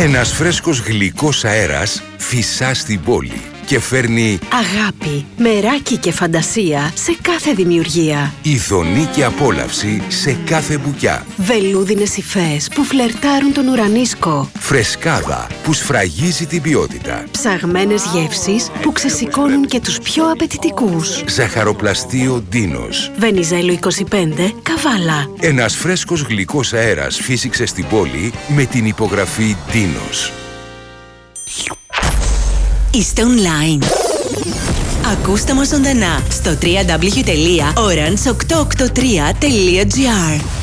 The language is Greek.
Ένας φρέσκος γλυκός αέρας φυσά στην πόλη και φέρνει αγάπη, μεράκι και φαντασία σε κάθε δημιουργία. ειδονή και απόλαυση σε κάθε μπουκιά. Βελούδινες υφές που φλερτάρουν τον ουρανίσκο. Φρεσκάδα που σφραγίζει την ποιότητα. Ψαγμένες γεύσεις που ξεσηκώνουν και τους πιο απαιτητικούς. Ζαχαροπλαστείο Ντίνος. Βενιζέλο 25, Καβάλα. Ένας φρέσκος γλυκός αέρας φύσηξε στην πόλη με την υπογραφή Ντίνος. Είστε online. Ακούστε μας ζωντανά στο www.orange883.gr.